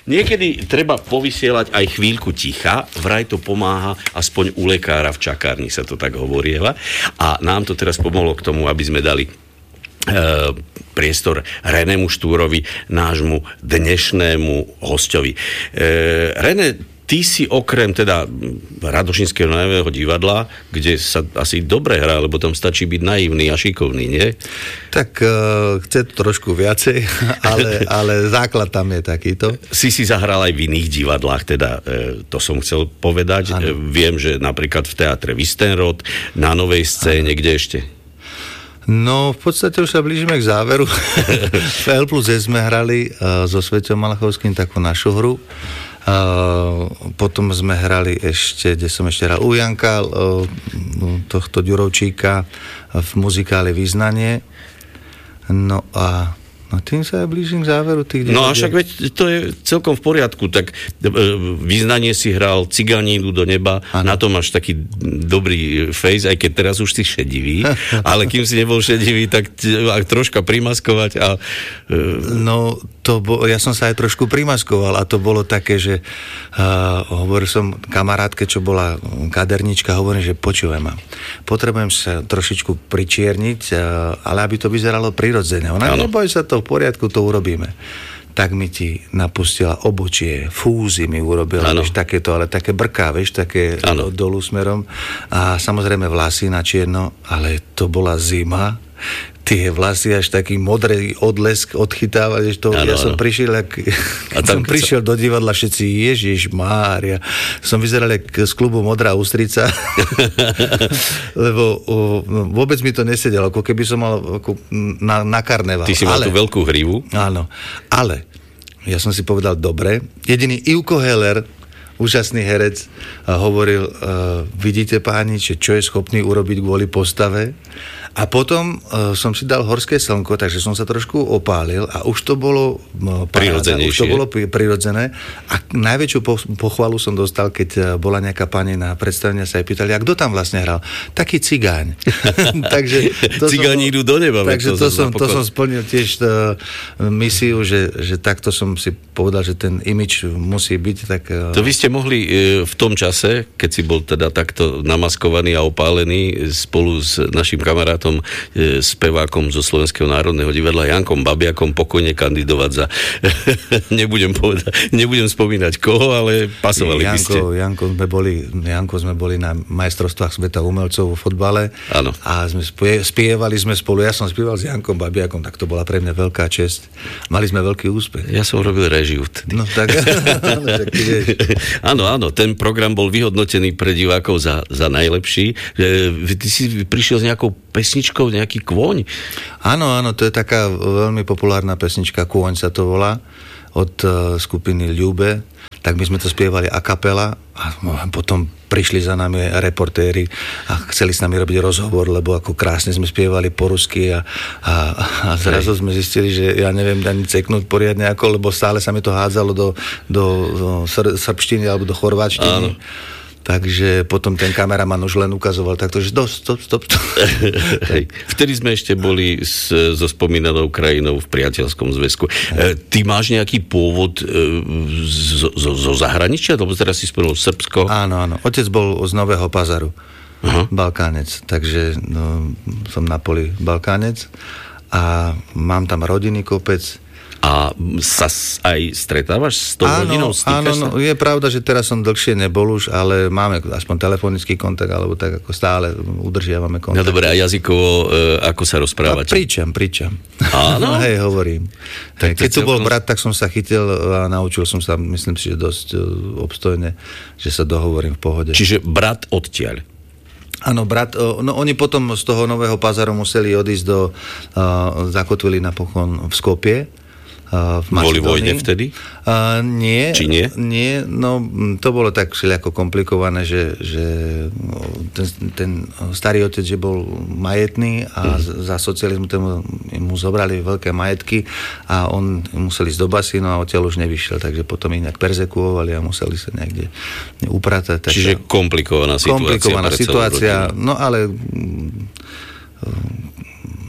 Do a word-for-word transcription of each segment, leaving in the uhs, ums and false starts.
niekedy treba povysielať aj chvíľku ticha, vraj to pomáha, aspoň u lekára v čakárni sa to tak hovorieva. A nám to teraz pomohlo k tomu, aby sme dali E, priestor Renému Štúrovi, nášmu dnešnému hosťovi. E, René, ty si okrem teda Radošinského Nového divadla, kde sa asi dobre hrá, lebo tam stačí byť naivný a šikovný, nie? Tak uh, chce to trošku viacej, ale, ale základ tam je takýto. Si si zahral aj v iných divadlách, teda e, to som chcel povedať. E, viem, že napríklad v teatre Vistenrod, na Novej scéne, ano. Kde ešte? No, v podstate už sa blížime k záveru. V L plus S sme hrali uh, so Svetom Malachovským takú našu hru. Uh, potom sme hrali ešte, kde som ešte hral u Janka, uh, tohto Ďurovčíka v muzikále Význanie. No a no tým sa ja blížim k záveru tých divadiel. No a však veď to je celkom v poriadku, tak Význanie si hral, Cigáni idú do neba, ano. Na to máš taký dobrý face, aj keď teraz už si šedivý, ale kým si nebol šedivý, tak troška primaskovať a... No, to bo, ja som sa aj trošku primaskoval a to bolo také, že uh, hovoril som kamarátke, čo bola kadernička, hovorím, že počúvaj ma, potrebujem sa trošičku pričierniť, uh, ale aby to vyzeralo prirodzene. Ona, neboj sa to, v poriadku, to urobíme. Tak mi ti napustila obočie, fúzy mi urobila, vieš, takéto, ale také brká, vieš, také ano. Dolu smerom a samozrejme vlasy na čierno, ale to bola zima, tie vlasy až taký modrý odlesk odchytávali, to, ano, ja som ano. prišiel, ak, keď som prišiel sa... do divadla, všetci, Ježiš Mária, som vyzeral jak z klubu Modrá ústrica, lebo o, vôbec mi to nesedelo, ako keby som mal ako na, na karneval. Ty si mal ale, tú veľkú hrivu. Áno, ale ja som si povedal, dobre, jediný Ivko Heller, úžasný herec, hovoril, uh, vidíte páni, že čo je schopný urobiť kvôli postave. A potom uh, som si dal Horské slnko, takže som sa trošku opálil a už to bolo uh, prirodzenejšie. Už to bolo pri, prirodzené. A najväčšiu po, pochvalu som dostal, keď uh, bola nejaká pani na predstavenia, sa jej pýtali, a kto tam vlastne hral? Taký cigáň. takže to Cigáni idú do neba. Takže to, to, som, to som splnil tiež uh, misiu, že, že takto som si povedal, že ten imič musí byť tak... Uh, to vy ste mohli uh, v tom čase, keď si bol teda takto namaskovaný a opálený spolu s našim kamarátom tom e, spevákom zo Slovenského národného divadla Jankom Babiakom pokojne kandidovať za nebudem povedať, nebudem spomínať koho, ale pasovali Janko, by ste. Janko sme boli, Janko sme boli na majstrovstvách sveta umelcov vo fotbale. Áno. A sme spie, spievali sme spolu, ja som spieval s Jankom Babiakom, tak to bola pre mňa veľká česť. Mali sme veľký úspech. Ja som robil režiu vtedy. No tak, áno, áno, ten program bol vyhodnotený pre divákov za, za najlepší. Ty si prišiel s nejakou pesničkou, nejaký Kôň? Áno, áno, to je taká veľmi populárna pesnička, Kôň sa to volá, od uh, skupiny Ľube. Tak my sme to spievali a kapela a potom prišli za nami reportéri a chceli s nami robiť rozhovor, lebo ako krásne sme spievali po rusky a, a, a zrazu sme zistili, že ja neviem ani ceknúť poriadne ako, lebo stále sa mi to hádzalo do, do, do sr- srbštiny alebo do chorváčtiny. Áno. Takže potom ten kameraman už len ukazoval takto, že dosť, stop, stop, stop. Hej. Vtedy sme ešte boli s, so spomínanou krajinou v priateľskom zväzku. E, ty máš nejaký pôvod e, zo, zo, zo zahraničia? Lebo teraz si spomenul Srbsko. Áno, áno. Otec bol z Nového Pazaru. Aha. Balkánec. Takže no, som na poli Balkánec a mám tam rodinný kopec. A sa aj stretávaš s tou rodinou? Áno, áno, je pravda, že teraz som dlhšie nebol už, ale máme aspoň telefonický kontakt, alebo tak ako stále udržiavame kontakt. No dobré, a jazykovo, e, ako sa rozprávate? A pričam, pričam. Áno? Hej, hovorím. Tak Keď tu bol brat, tak som sa chytil a naučil som sa, myslím si, že dosť obstojne, že sa dohovorím v pohode. Čiže brat odtiaľ? Áno, brat, no oni potom z toho Nového Pazaru museli odísť do, uh, zakotvili napokon v Skopje, v Boli vojne vtedy? Uh, nie. Či nie? Nie, no to bolo tak všelijako komplikované, že, že ten, ten starý otec, že bol majetný a mm. za socializmu tomu, mu zobrali veľké majetky a on musel ísť do basínu a odtiaľ už nevyšiel, takže potom ich nejak perzekuovali a museli sa niekde upratať. Tak Čiže komplikovaná situácia. Komplikovaná situácia, no ale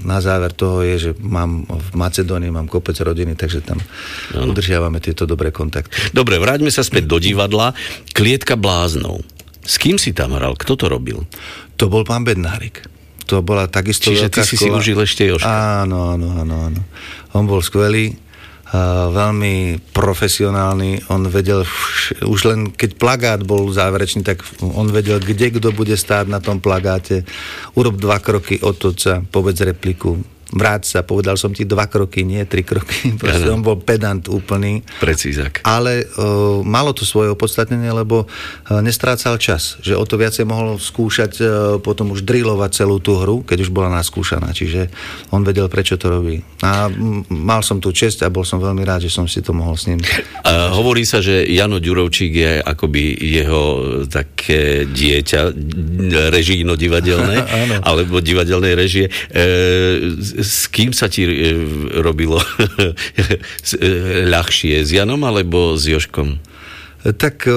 na záver toho je, že mám v Macedónii, mám kopec rodiny, takže tam ano. udržiavame tieto dobré kontakty. Dobre, vráťme sa späť do divadla. Klietka bláznov. S kým si tam hral? Kto to robil? To bol pán Bednárik. To bola takisto Čiže ty si škola. si užil ešte Jožka. Áno, áno, áno, áno. On bol skvelý. Uh, veľmi profesionálny, on vedel, vš- už len keď plagát bol záverečný, tak on vedel, kde kto bude stáť na tom plagáte, urob dva kroky, otoč sa, povedz repliku, vráť sa, povedal som ti dva kroky, nie tri kroky, proste on bol pedant úplný. Precízak. Ale uh, malo to svoje opodstatnenie, lebo uh, nestrácal čas, že o to viacej mohol skúšať, uh, potom už drillovať celú tú hru, keď už bola naskúšaná, čiže on vedel, prečo to robí. A m- mal som tú česť a bol som veľmi rád, že som si to mohol s ním. A hovorí sa, že Jano Ďurovčík je akoby jeho také dieťa režijno-divadelné, alebo divadelnej režie. E, s kým sa ti robilo ľahšie? S Janom alebo s Jožkom? Tak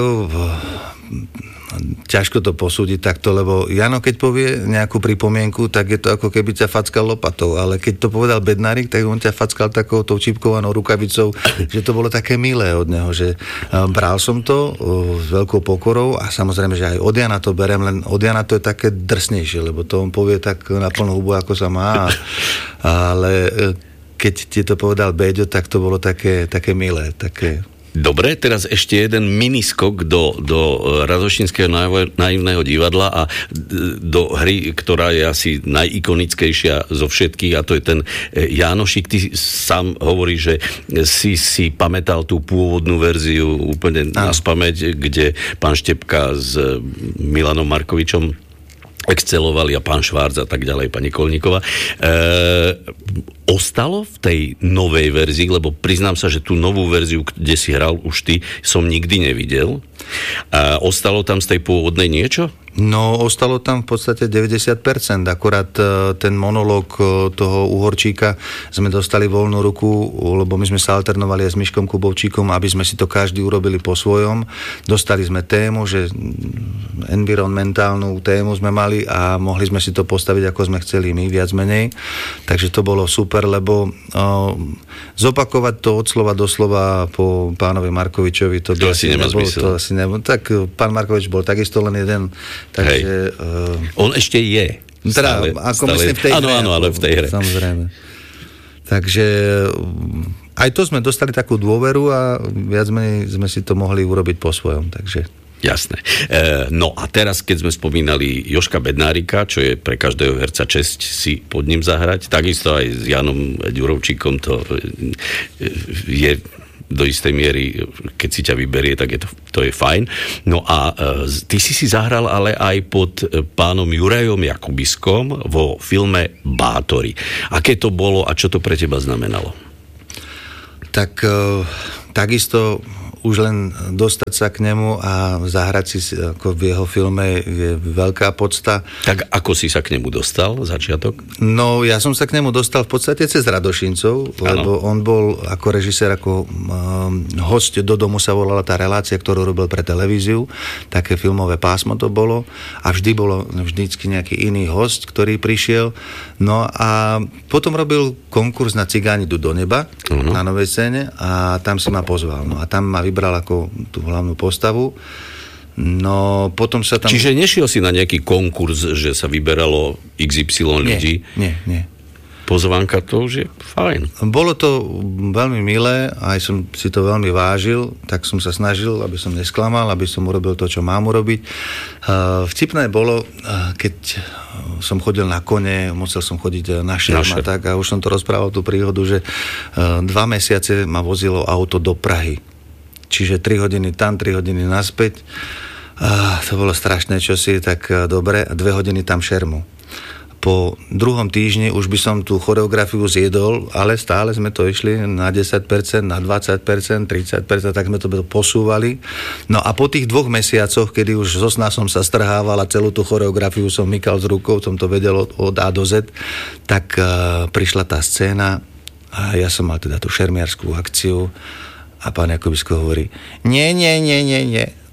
ťažko to posúdiť takto, lebo Jano, keď povie nejakú pripomienku, tak je to ako keby ťa fackal lopatou, ale keď to povedal Bednárik, tak on ťa fackal takou tou čipkovanou rukavicou, že to bolo také milé od neho, že bral som to s veľkou pokorou a samozrejme, že aj od Jana to berem, len od Jana to je také drsnejšie, lebo to on povie tak na plnú hubu, ako sa má, ale keď ti to povedal Béďo, tak to bolo také, také milé, také... Dobre, teraz ešte jeden miniskok do, do Radošinského naivného divadla a do hry, ktorá je asi najikonickejšia zo všetkých, a to je ten Jánošik. Ty sám hovoríš, že si si pamätal tú pôvodnú verziu úplne na spamäť, kde pán Štepka s Milanom Markovičom excelovali a pán Švárc a tak ďalej, pani Kolníková. E, ostalo v tej novej verzii, lebo priznám sa, že tú novú verziu, kde si hral už ty, som nikdy nevidel. E, ostalo tam z tej pôvodnej niečo? No, ostalo tam v podstate deväťdesiat percent. Akurát ten monológ toho Uhorčíka sme dostali voľnú ruku, lebo my sme sa alternovali aj s Miškom Kubovčíkom, aby sme si to každý urobili po svojom. Dostali sme tému, že environmentálnu tému sme mali a mohli sme si to postaviť, ako sme chceli my, viac menej. Takže to bolo super, lebo uh, zopakovať to od slova do slova po pánovi Markovičovi, to, to asi nemá zmysel. To asi nebol. Tak pán Markovič bol takisto len jeden. Takže, uh, on ešte je. Teda, stále, ako stále, myslím v tej áno, hre. Áno, ale v tej hre. Samozrejme. Takže aj to sme dostali takú dôveru a viac menej sme si to mohli urobiť po svojom. Takže... Jasné. E, no a teraz, keď sme spomínali Jožka Bednárika, čo je pre každého herca česť si pod ním zahrať, takisto aj s Janom Ďurovčíkom to je do istej miery, keď si ťa vyberie, tak je to, to je fajn. No a e, ty si si zahral ale aj pod pánom Jurajom Jakubiskom vo filme Bátori. Aké to bolo a čo to pre teba znamenalo? Tak e, takisto už len dostať sa k nemu a zahrať si ako v jeho filme je veľká podsta. Tak ako si sa k nemu dostal, začiatok? No, ja som sa k nemu dostal v podstate cez Radošincov, lebo on bol ako režisér, ako um, host do domu sa volala tá relácia, ktorú robil pre televíziu. Také filmové pásmo to bolo a vždy bolo vždycky nejaký iný host, ktorý prišiel. No a potom robil konkurs na Cigáni idú do neba uh-huh. na Novej scéne a tam si ma pozval. No a tam ma vybral ako tú hlavnú postavu. No, potom sa tam... Čiže nešiel si na nejaký konkurs, že sa vyberalo iks ypsilon ľudí? Nie, nie, nie. Pozvánka to už je fajn. Bolo to veľmi milé, aj som si to veľmi vážil, tak som sa snažil, aby som nesklamal, aby som urobil to, čo mám urobiť. Vtipné bolo, keď som chodil na kone, musel som chodiť na šerm a tak, a už som to rozprával tú príhodu, že dva mesiace ma vozilo auto do Prahy. Čiže tri hodiny tam, tri hodiny naspäť. Ah, to bolo strašné čosi, tak dobre, a dve hodiny tam šermu. Po druhom týždni už by som tú choreografiu zjedol, ale stále sme to išli na desať percent, na dvadsať percent, tridsať percent, tak sme to posúvali. No a po tých dvoch mesiacoch, kedy už so snasom sa strhával a celú tú choreografiu som mykal s rukou, som to vedel od, od A do Z, tak uh, prišla tá scéna a ja som mal teda tú šermiarskú akciu a pán Jakubisko hovorí, nie, nie, nie, nie, nie,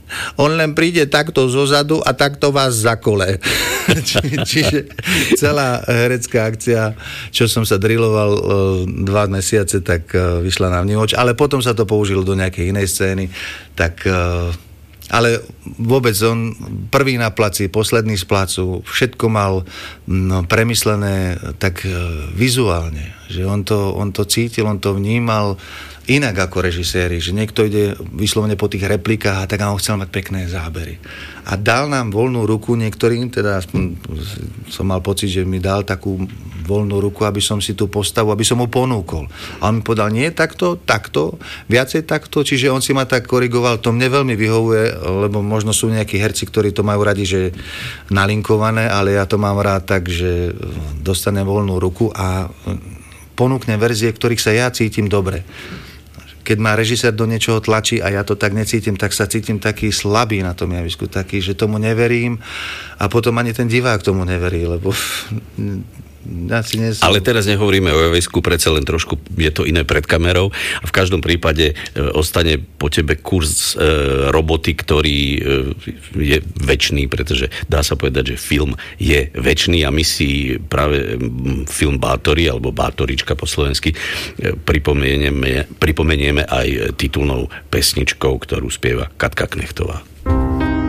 On len príde takto zozadu a takto vás zakole. Či, čiže celá herecká akcia, čo som sa driloval dva mesiace, tak vyšla na vnívoč, ale potom sa to použilo do nejakej inej scény, tak ale vôbec on prvý na placi, posledný z placu, všetko mal no, premyslené tak vizuálne, že on to, on to cítil, on to vnímal inak ako režiséri, že niekto ide vyslovene po tých replikách a tak on chcel mať pekné zábery. A dal nám voľnú ruku niektorým, teda som mal pocit, že mi dal takú voľnú ruku, aby som si tú postavu, aby som mu ponúkol. A on mi povedal, nie takto, takto, viacej takto, čiže on si ma tak korigoval, to mne veľmi vyhovuje, lebo možno sú nejakí herci, ktorí to majú radi, že nalinkované, ale ja to mám rád tak, že dostanem voľnú ruku a ponúknem verzie, ktorých sa ja cítim dobre. Keď ma režisér do niečoho tlačí a ja to tak necítim, tak sa cítim taký slabý na tom javisku, taký, že tomu neverím a potom ani ten divák tomu neverí, lebo Som... Ale teraz nehovoríme o javisku, predsa len trošku je to iné pred kamerou a v každom prípade e, ostane po tebe kurz e, roboty, ktorý e, je večný, pretože dá sa povedať, že film je večný a my si práve film Bátori alebo Bátorička po slovensky e, pripomenieme, pripomenieme aj titulnou pesničkou, ktorú spieva Katka Knechtová.